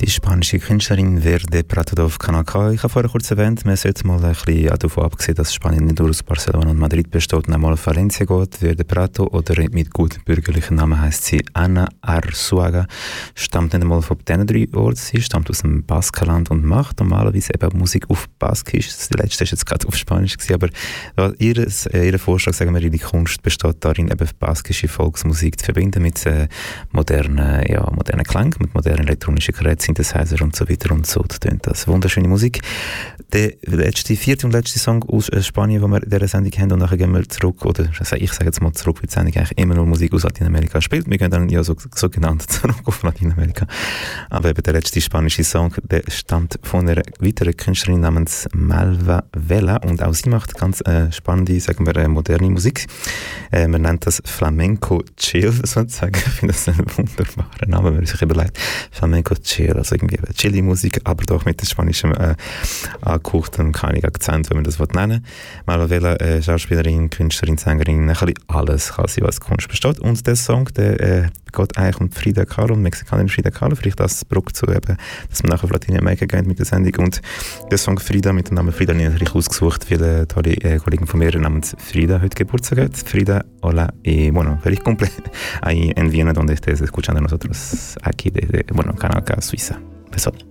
Die spanische Künstlerin Verde Prato auf Kanal K. Ich habe vorher kurz erwähnt, man sollte mal ein bisschen davon abgesehen, dass Spanien nicht nur aus Barcelona und Madrid besteht und einmal auf Valencia geht. Verde Prato, oder mit gut bürgerlichen Namen heisst sie Ana Arzuaga, stammt nicht einmal von diesen 3 Orten. Sie stammt aus dem Baskenland und macht normalerweise eben Musik auf Baskisch. Die letzte ist jetzt gerade auf Spanisch gewesen, aber ihr Vorschlag, sagen wir, ihre Kunst besteht darin, eben baskische Volksmusik zu verbinden mit modernen Klängen, mit modernen elektronischen Geräten, Synthesizer und so weiter und so. Das tönt das. Wunderschöne Musik. Der vierte und letzte Song aus Spanien, den wir in dieser Sendung haben, und nachher gehen wir zurück, oder ich sage jetzt mal zurück, weil die Sendung eigentlich immer nur Musik aus Lateinamerika spielt. Wir gehen dann ja so genannt zurück auf Lateinamerika. Aber eben der letzte spanische Song, der stammt von einer weiteren Künstlerin namens Malva Vela, und auch sie macht ganz spannende, sagen wir, moderne Musik. Man nennt das Flamenco Chill, sozusagen. Ich finde das ein wunderbarer Name, wenn man sich überlegt. Flamenco Chill, also irgendwie Chili-Musik, aber doch mit spanischem angehauchtem, keinem Akzent, wenn man das nennen will. Malva Vela, Schauspielerin, Künstlerin, Sängerin, ein bisschen alles kann sie, was Kunst besteht. Und der Song, der geht eigentlich um Frida Kahlo, um Mexikanerin Frida Kahlo, vielleicht das Brücke zu eben, dass man nachher auf Lateinamerika geht mit der Sendung. Und der Song Frida mit dem Namen Frida habe ich natürlich ausgesucht, viele tolle Kollegen von mir namens Frida heute Geburtstag hat. Frida, hola, y bueno, feliz cumple ahí en Viena, donde estés escuchando nosotros aquí desde, Canal K, Suiza. Besos.